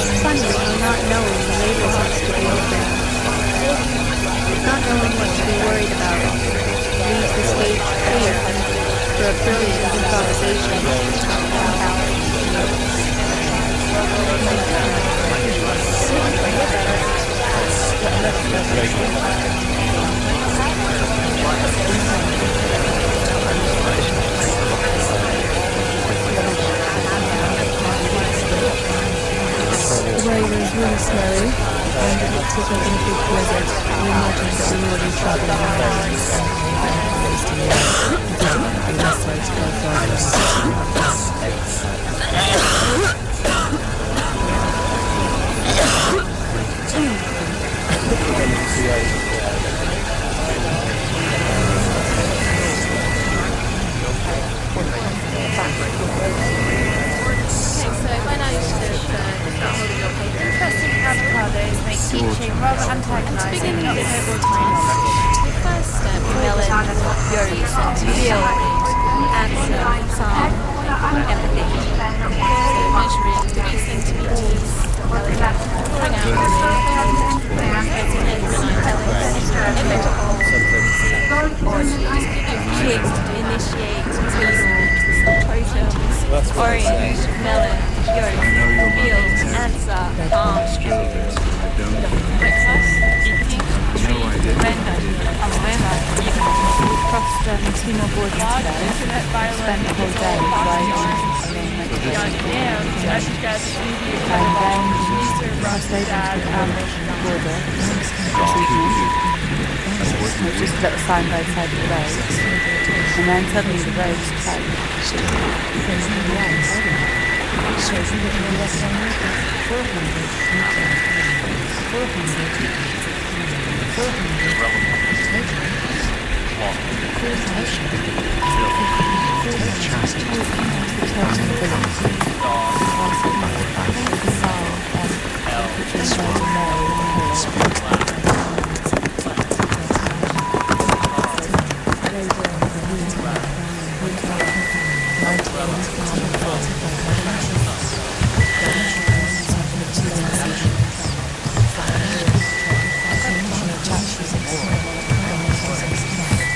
Funny how not knowing enables us to be open. Not knowing what to be worried about leaves the stage clear for a brilliant improvisation. The weather is really snowy, and it looks like we're going to be blizzard. We imagine that we will be traveling around and wasting air. It doesn't be necessary to go Interesting avocados make teaching rather antagonizing in October time. The first step, melon, yolks, veal, answer, psalm, empathy. So measuring 3 centimeters, hang out, 13 eggs, 9 inevitable, or to just give you a few weeks to initiate totems, orange, melon, yolk, veal, answer, breakfast, eating, tree, random, umbrella. Crossed 2 more borders today. Spent the whole day riding along the and then crossed over to the Irish border this evening. Just a little sign by the side of the road. And then suddenly the road's closed. Chastity.